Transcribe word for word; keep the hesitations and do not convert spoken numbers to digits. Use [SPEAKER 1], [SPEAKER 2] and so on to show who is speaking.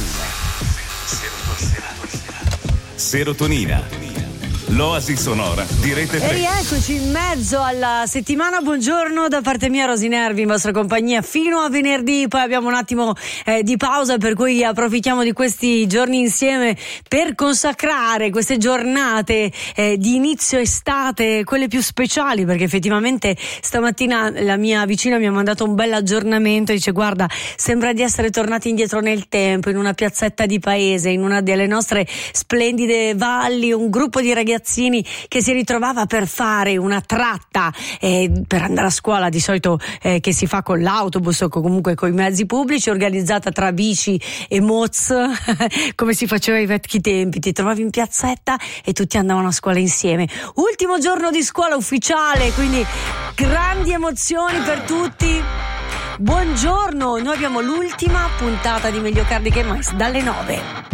[SPEAKER 1] Serotonina. L'oasi sonora di Rete tre.
[SPEAKER 2] E rieccoci in mezzo alla settimana. Buongiorno da parte mia, Rosy Nervi, in vostra compagnia fino a venerdì. Poi abbiamo un attimo eh, di pausa, per cui approfittiamo di questi giorni insieme per consacrare queste giornate eh, di inizio estate, quelle più speciali, perché effettivamente stamattina la mia vicina mi ha mandato un bel aggiornamento. Dice: guarda, sembra di essere tornati indietro nel tempo, in una piazzetta di paese, in una delle nostre splendide valli, un gruppo di ragazzi che si ritrovava per fare una tratta eh, per andare a scuola, di solito eh, che si fa con l'autobus o comunque con i mezzi pubblici, organizzata tra bici e moz come si faceva ai vecchi tempi. Ti trovavi in piazzetta e tutti andavano a scuola insieme. Ultimo giorno di scuola ufficiale, quindi grandi emozioni per tutti. Buongiorno, noi abbiamo l'ultima puntata di Meglio Cardi che Mais dalle nove.